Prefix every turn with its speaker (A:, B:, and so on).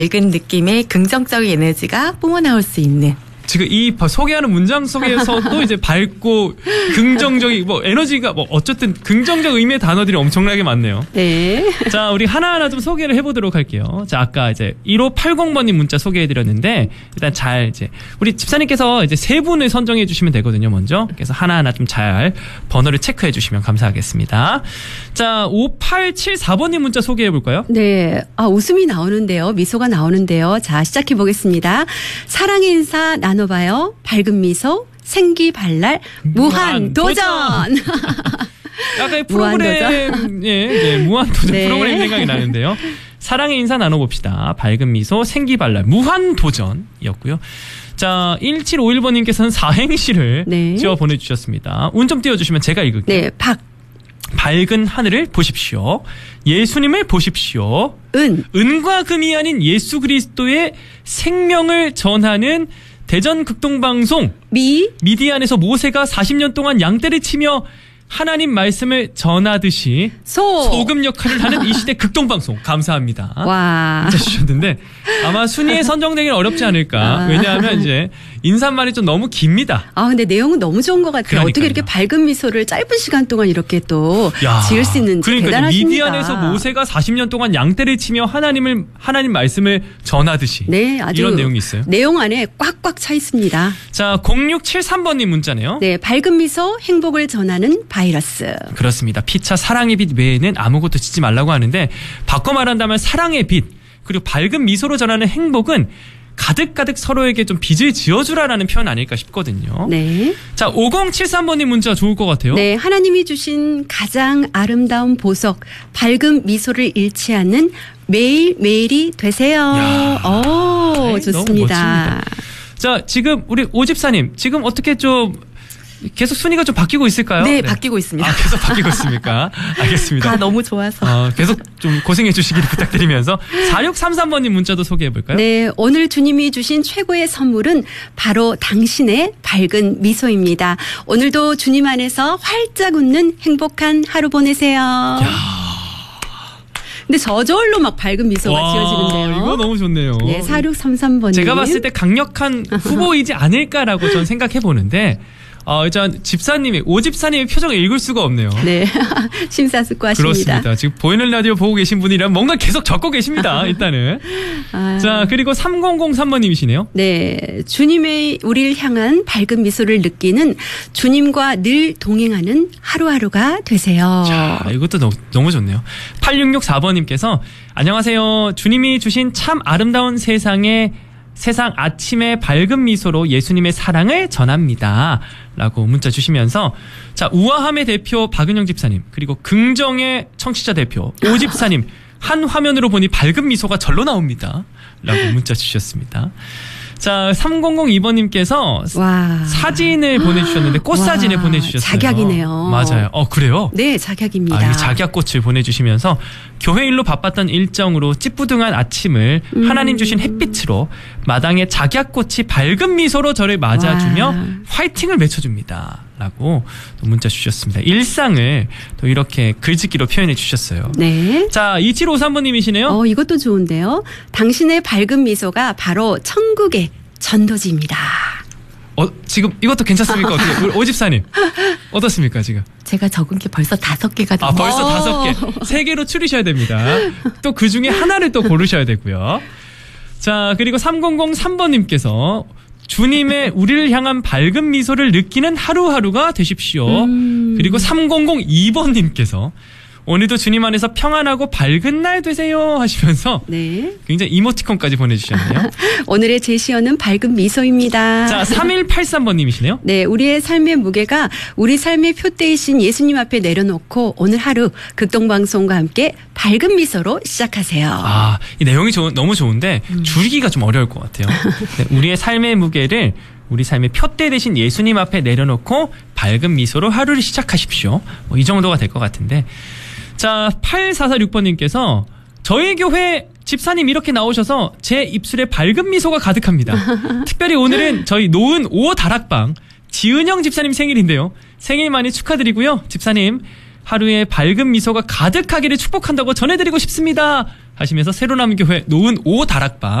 A: 밝은 느낌의 긍정적인 에너지가 뿜어나올 수 있는.
B: 지금 이 소개하는 문장 속에서도 이제 밝고 긍정적인 에너지가 어쨌든 긍정적 의미의 단어들이 엄청나게 많네요.
C: 네.
B: 자, 우리 하나하나 좀 소개를 해보도록 할게요. 자, 아까 이제 1580번님 문자 소개해드렸는데 일단 잘 이제 우리 집사님께서 이제 세 분을 선정해 주시면 되거든요. 먼저 그래서 하나하나 좀 잘 번호를 체크해 주시면 감사하겠습니다. 자, 5874번님 문자 소개해 볼까요?
C: 네. 웃음이 나오는데요. 미소가 나오는데요. 자, 시작해 보겠습니다. 사랑의 인사 나눠봐요. 밝은 미소, 생기발랄, 무한도전.
B: 약간 프로그램, 무한도전 네. 프로그램 생각이 나는데요. 사랑의 인사 나눠봅시다. 밝은 미소, 생기발랄, 무한도전이었고요. 자, 1751번님께서는 사행시를
C: 네.
B: 지어 보내주셨습니다. 운 좀 띄워주시면 제가 읽을게요.
C: 네,
B: 밝은 하늘을 보십시오. 예수님을 보십시오. 은과 금이 아닌 예수 그리스도의 생명을 전하는 대전 극동방송 미디안에서 모세가 40년 동안 양떼를 치며 하나님 말씀을 전하듯이 소금 역할을 하는 이 시대 극동방송 감사합니다.
C: 와.
B: 문자 주셨는데 아마 순위에 선정되기는 어렵지 않을까. 왜냐하면 이제 인사말이 좀 너무 깁니다.
C: 근데 내용은 너무 좋은 것 같아요.
B: 그러니까요.
C: 어떻게 이렇게 밝은 미소를 짧은 시간 동안 이렇게 또 지을 수 있는지 대단하십니다.
B: 미디안에서 모세가 40년 동안 양떼를 치며 하나님 말씀을 전하듯이
C: 네, 아주
B: 이런 내용이 있어요.
C: 내용 안에 꽉꽉 차 있습니다.
B: 자, 0673번님 문자네요.
C: 네, 밝은 미소 행복을 전하는 바이러스.
B: 그렇습니다. 피차 사랑의 빛 외에는 아무것도 짓지 말라고 하는데 바꿔 말한다면 사랑의 빛 그리고 밝은 미소로 전하는 행복은 가득가득 서로에게 좀 빚을 지어주라라는 표현 아닐까 싶거든요.
C: 네.
B: 자, 5073번님 문자 좋을 것 같아요.
C: 네, 하나님이 주신 가장 아름다운 보석, 밝은 미소를 잃지 않는 매일매일이 되세요. 좋습니다.
B: 너무 멋집니다. 자, 지금 우리 오집사님 지금 어떻게 좀 계속 순위가 좀 바뀌고 있을까요?
A: 네, 바뀌고 있습니다.
B: 계속 바뀌고 있습니까? 알겠습니다.
A: 너무 좋아서.
B: 계속 좀 고생해 주시기를 부탁드리면서 4633번님 문자도 소개해 볼까요?
C: 네, 오늘 주님이 주신 최고의 선물은 바로 당신의 밝은 미소입니다. 오늘도 주님 안에서 활짝 웃는 행복한 하루 보내세요. 근데 저절로 막 밝은 미소가 지어지는데요.
B: 이거 너무 좋네요.
C: 네, 4633번님.
B: 제가 봤을 때 강력한 후보이지 않을까라고 저는 생각해 보는데 일단 오집사님의 표정을 읽을 수가 없네요.
C: 네, 심사숙고하십니다.
B: 그렇습니다. 지금 보이는 라디오 보고 계신 분이라면 뭔가 계속 적고 계십니다. 일단은. 자, 그리고 3003번님이시네요.
C: 네, 주님의 우리를 향한 밝은 미소를 느끼는 주님과 늘 동행하는 하루하루가 되세요.
B: 자, 이것도 너무 좋네요. 8664번님께서 안녕하세요. 주님이 주신 참 아름다운 세상 아침의 밝은 미소로 예수님의 사랑을 전합니다. 라고 문자 주시면서 자, 우아함의 대표 박은영 집사님 그리고 긍정의 청취자 대표 오 집사님 한 화면으로 보니 밝은 미소가 절로 나옵니다. 라고 문자 주셨습니다. 자, 3002번님께서 사진을 보내주셨는데 꽃사진을 보내주셨어요.
C: 작약이네요.
B: 맞아요. 그래요?
C: 네, 작약입니다.
B: 작약꽃을 보내주시면서 교회 일로 바빴던 일정으로 찌뿌둥한 아침을 하나님 주신 햇빛으로 마당에 작약꽃이 밝은 미소로 저를 맞아주며 화이팅을 외쳐줍니다. 라고 또 문자 주셨습니다. 일상을 또 이렇게 글짓기로 표현해 주셨어요.
C: 네.
B: 자, 2753번님이시네요.
C: 이것도 좋은데요. 당신의 밝은 미소가 바로 천국의 전도지입니다.
B: 지금 이것도 괜찮습니까? 어떻게? 우리 오집사님 어떻습니까 지금?
A: 제가 적은 게 벌써 5개가 됐어요.
B: 벌써 5개. 3개로 추리셔야 됩니다. 또 그 중에 하나를 또 고르셔야 되고요. 자, 그리고 3003번님께서 주님의 우리를 향한 밝은 미소를 느끼는 하루하루가 되십시오. 그리고 3002번님께서 오늘도 주님 안에서 평안하고 밝은 날 되세요 하시면서
C: 네.
B: 굉장히 이모티콘까지 보내주셨네요.
C: 오늘의 제시어는 밝은 미소입니다.
B: 자, 3183번님이시네요.
C: 네, 우리의 삶의 무게가 우리 삶의 표대이신 예수님 앞에 내려놓고 오늘 하루 극동방송과 함께 밝은 미소로 시작하세요.
B: 이 내용이 너무 좋은데 줄이기가 좀 어려울 것 같아요. 네, 우리의 삶의 무게를 우리 삶의 표대 대신 예수님 앞에 내려놓고 밝은 미소로 하루를 시작하십시오. 이 정도가 될 것 같은데. 자, 8446번님께서 저희 교회 집사님 이렇게 나오셔서 제 입술에 밝은 미소가 가득합니다. 특별히 오늘은 저희 노은 5 다락방 지은영 집사님 생일인데요. 생일 많이 축하드리고요. 집사님 하루에 밝은 미소가 가득하기를 축복한다고 전해드리고 싶습니다. 하시면서 새로남교회 노은 오 다락방